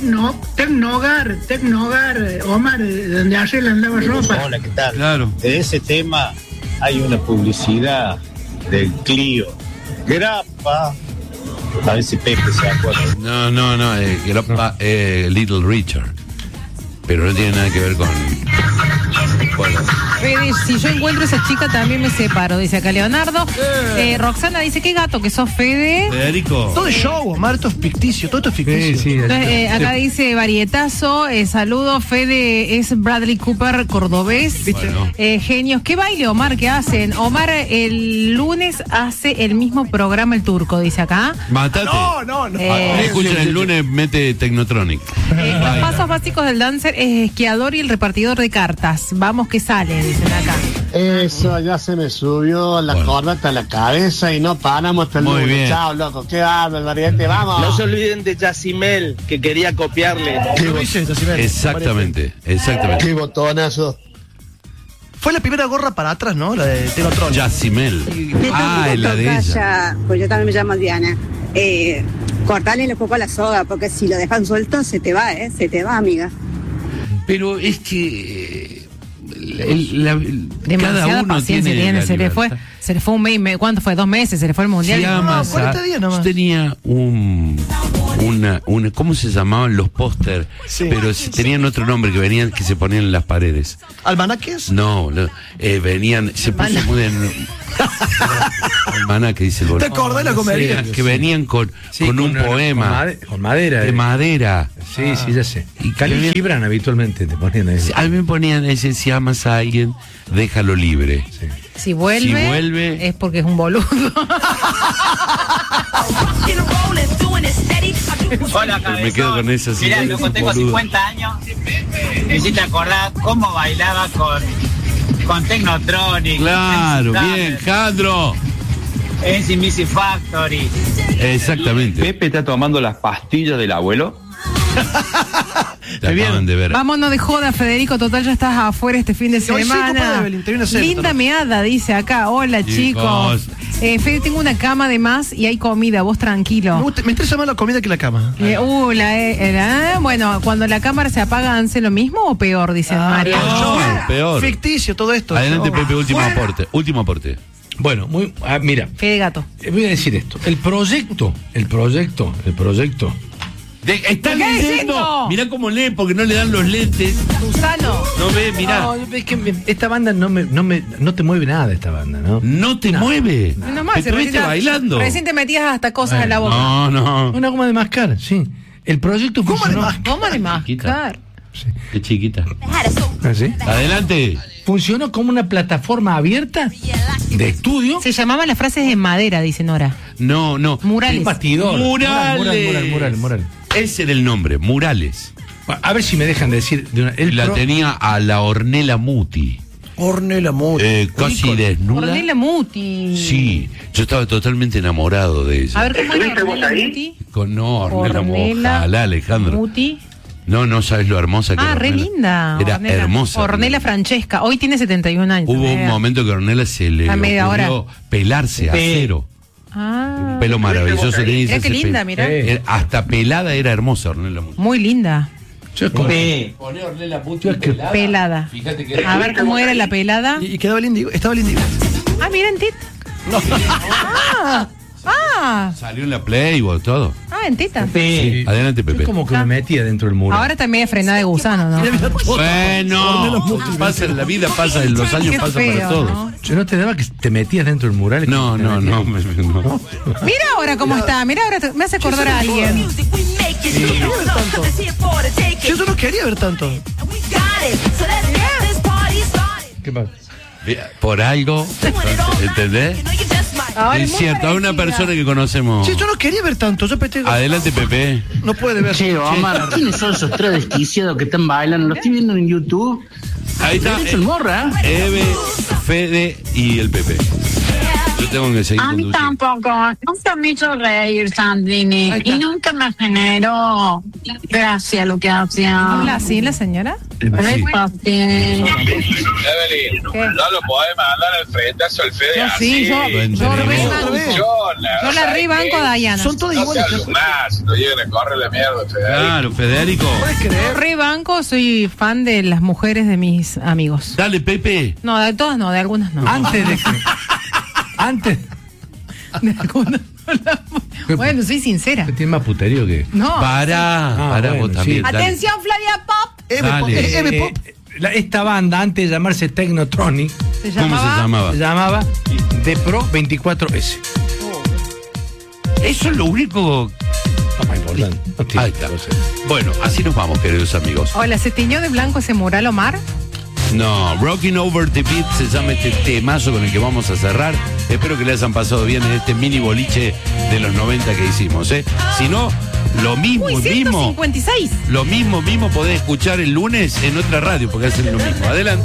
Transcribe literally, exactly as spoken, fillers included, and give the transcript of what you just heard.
Tecno, Tecnogar, Tecnogar, Omar, donde ayer le andaba ropa. Hola, ¿qué tal? Claro. De ese tema hay una publicidad del Clio. Grapa. A ver si Pepe se acuerda. No, no, no, eh, Grapa, eh, Little Richard. Pero no tiene nada que ver con... Bueno. Fede, si yo encuentro a esa chica también me separo, dice acá Leonardo. Eh, Roxana dice, qué gato que sos, Fede. Federico. Todo es show, Omar, esto es ficticio, todo esto es ficticio. Sí, sí. Entonces, eh, acá dice Varietazo, eh, saludo, Fede es Bradley Cooper cordobés. Bueno. Eh, genios, ¿qué baile, Omar? ¿Qué hacen? Omar el lunes hace el mismo programa el turco, dice acá. Mátate. No, no, no. Eh, Escucha, el lunes mete Technotronic. Eh, los pasos básicos del dancer es esquiador y el repartidor de cartas. Vamos que sale, dicen acá. Eso ya se me subió la Bueno. corbata a la cabeza y no paramos hasta el Muy lunes. bien. Chao, loco. Qué bárbaro, variante. Vamos. No se olviden de Yacimel, que quería copiarle. ¿Qué lo hice, Yacimel? Exactamente, exactamente. Qué botonazo. Fue la primera gorra para atrás, ¿no? La de Tecnotron. Yacimel. Ah, es la de ella. Pues yo también me llamo Diana. Eh, cortale un poco la soga, porque si lo dejan suelto se te va, ¿eh? Se te va, amiga. Pero es que... el- la- el- Demasiada cada uno paciencia tiene, tiene, la se le fue, libertad. se le fue un mes, me- ¿cuánto fue? ¿Dos meses? Se le fue el mundial. Se llama, No, cuarenta días nomás. yo tenía un, una, una, ¿cómo se llamaban los póster? Sí. Pero si- tenían otro nombre que venían, que se ponían en las paredes. ¿Almanaques? No, no, eh, venían, se puso muy en... Almaná, que dice el boludo. ¿Te acordás de la comedia? Sí, que venían con, Sí, con un con- poema Con, made- con madera. de eh. madera. Sí, sí, ya sé. Y Y Cali que- Gibran habitualmente te ponían ahí. A mí me ponían ese, si amas a alguien, déjalo libre. Sí. Si vuelve, Si vuelve- es porque es un boludo. Hola, Pero me quedo con esa, sí, Mirá, con loco, ese tengo boludo. cincuenta años. Me hiciste acordar cómo bailaba con, con Technotronic. Claro, bien, Jandro. En Missy Factory. Exactamente. ¿Pepe está tomando las pastillas del abuelo? Te acaban de ver. Vámonos de joda, Federico. Total, ya estás afuera este fin de Hoy sí, compadre, semana. Evelyn, te viene a hacer Linda esto, ¿no? meada, dice acá. Hola, chicos. Chicos. Eh, Fede, tengo una cama de más y hay comida. Vos Me, tranquilo. gusta- me interesa más la comida que la cama. Eh, uh, la, eh, la- bueno, cuando la cámara se apaga, ¿hace lo mismo o peor? Dice María. peor, peor. Ficticio, todo esto. Adelante, Show. Pepe, último aporte. Último aporte. Bueno, muy, ah, mira, Fede Gato. eh, voy a decir esto. El proyecto, el proyecto, el proyecto. De, está ¿Qué leyendo. diciendo? Mirá cómo lee porque no le dan los lentes. Susano. No ve, mirá. No, es que me- esta banda no me, no me, no te mueve nada esta banda, ¿no? No te mueve. No más, Te estuviste bailando. Recién te metías hasta cosas en la boca. No, no. Una goma de mascar, sí. El proyecto Goma de funcionó. mascar. ¿Cómo de mascar? Qué chiquita. ¿Ah, sí? Adelante. Funcionó como una plataforma abierta de estudio. Se llamaban las frases en madera, dice Nora. No, no. Murales. Un batidor. Murales. Mural, mural, mural, mural. Ese era el nombre, Murales. A ver si me dejan decir. De una, el La pro- tenía a la Ornella Muti. Ornella Muti. Eh, casi desnuda. Ornella Muti. Sí, yo estaba totalmente enamorado de ella. A ver, ¿cómo era Ornella Muti? Con, no, Ornella, Ornella ojalá, Alejandro. Muti. No, no sabes lo hermosa que Ah, era. re Ornella. linda. Era Ornella. hermosa. Ornella Francesca. Hoy tiene setenta y un años. Hubo un Mira. momento que a Ornella se le A media ocurrió hora. pelarse a Sí. cero. Ah, Un pelo maravilloso. tenía Mirá ese qué linda, pelo. mirá. Era- hasta pelada era hermosa Ornella Muti. muy linda. Yo como- Sí. Poné Ornella Muti pelada. Pelada. Fíjate que A ver cómo era la pelada. Y, y quedaba el índigo, estaba el índigo. Ah, mira en tita. Ah, ah, salió en la Playboy, todo. ah, en tita. Sí. Adelante, Yo Pepe. como que me metía dentro del muro. Ahora está media frenada de gusano, ¿no? Bueno, pasa, la vida pasa, los años Qué pasan feo, para todos. ¿no? Yo no te daba que te metías dentro del mural. No, no, no, me- no. Mira ahora cómo está, mira ahora te- me hace acordar a alguien. Yo no quería ver tanto. ¿Qué pasa? Por algo, ¿entendés? Ahora Es muy cierto, hay una parecida. persona que conocemos. Sí, yo no quería ver tanto. Yo pete... Adelante, Pepe. No puede ver. Che, Omar, ¿quiénes son esos tres desquiciados que están bailando? Lo estoy viendo en YouTube. Ahí está. Derecho el morra. Eve, Fede y el Pepe. Yo tengo que seguir A mí conduciendo. tampoco. Nunca me hizo reír, Sandrini. Y nunca me generó gracia lo que hacía. ¿Habla así la señora? Sí. Re fácil. Evelyn, no lo podés mandar al frente a Solfede Yo así. sí, yo, Lo yo, entendemos. re banco. Funciona, Yo la ¿sabes re banco qué? a Dayana. Son todas No iguales. te más, no lleguen a correr la mierda, Federico. Claro, Federico. ¿Puedes Yo creer? re banco, soy fan de las mujeres de mis amigos. Dale, Pepe. No, de todas no, de algunas no. Antes de que. Antes. De algunas no. Bueno, soy sincera. ¿Tiene más puterío que.? No. Pará, Ah, pará bueno, vos también. sí. dale. Atención, Flavia Pop. Eve Pop, Dale. eh, Eve Pop. Eh, la- esta banda, antes de llamarse Technotronic, Se ¿Cómo llamaba. se llamaba? se llamaba The Pro veinticuatro ese. Eso es lo único. No más importante. No tiene Ahí está. cosa. Bueno, así nos vamos, queridos amigos. Hola, ¿se tiñó de blanco ese mural, Omar? No, Rocking Over the Beat se llama este temazo con el que vamos a cerrar. Espero que les hayan pasado bien en este mini boliche de los noventa que hicimos, ¿eh? Si no, lo mismo, Uy, mismo, ciento cincuenta y seis. lo mismo, mismo podés escuchar el lunes en otra radio, porque hacen lo mismo. Adelante.